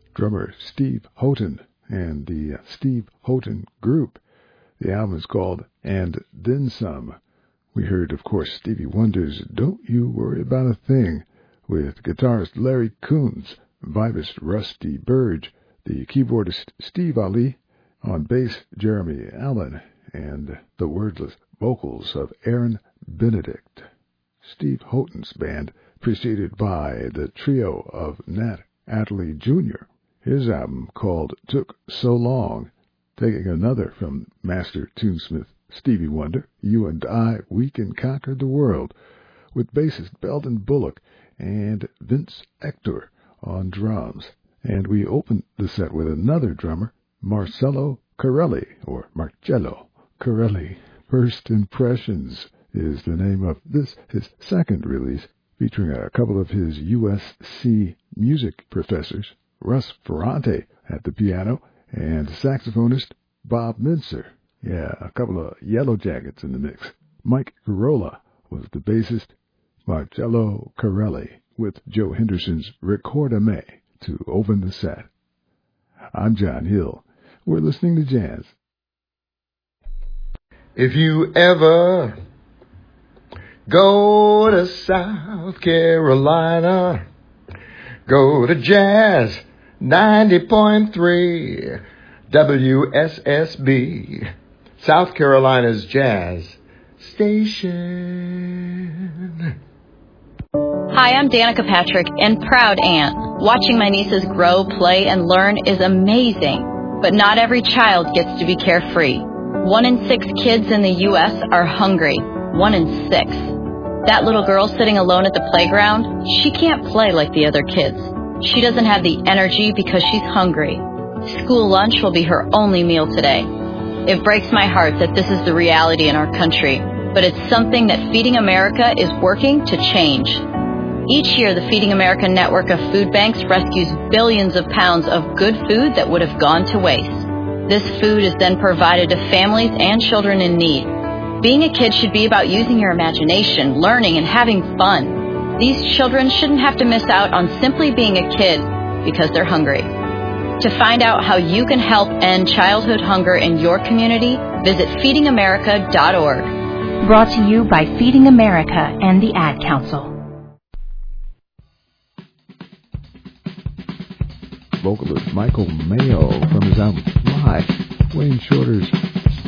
drummer Steve Houghton and the Steve Houghton Group. The album is called And Then Some. We heard, of course, Stevie Wonder's Don't You Worry About a Thing with guitarist Larry Coons, vibist Rusty Burge, the keyboardist Steve Ali, on bass Jeremy Allen, and the wordless vocals of Aaron Benedict. Steve Houghton's band, preceded by the trio of Nat Adderley Jr. His album, called Took So Long, taking another from master tunesmith Stevie Wonder, You and I, We Can Conquer the World, with bassist Belden Bullock and Vince Ector on drums. And we opened the set with another drummer, Marcello Corelli, or Marcello Corelli. First Impressions is the name of this, his second release, featuring a couple of his USC music professors, Russ Ferrante at the piano, and saxophonist Bob Mincer. Yeah, a couple of Yellow Jackets in the mix. Mike Girola was the bassist, Marcello Corelli, with Joe Henderson's Record-a-Me to open the set. I'm John Hill. We're listening to jazz. If you ever go to South Carolina, go to Jazz 90.3 WSSB, South Carolina's jazz station. Hi, I'm Danica Patrick and proud aunt. Watching my nieces grow, play, and learn is amazing. But not every child gets to be carefree. 1 in 6 kids in the U.S. are hungry. 1 in 6. That little girl sitting alone at the playground, she can't play like the other kids. She doesn't have the energy because she's hungry. School lunch will be her only meal today. It breaks my heart that this is the reality in our country, but it's something that Feeding America is working to change. Each year, the Feeding America network of food banks rescues billions of pounds of good food that would have gone to waste. This food is then provided to families and children in need. Being a kid should be about using your imagination, learning, and having fun. These children shouldn't have to miss out on simply being a kid because they're hungry. To find out how you can help end childhood hunger in your community, visit feedingamerica.org. Brought to you by Feeding America and the Ad Council. Vocalist Michael Mayo from his album Fly, Wayne Shorter's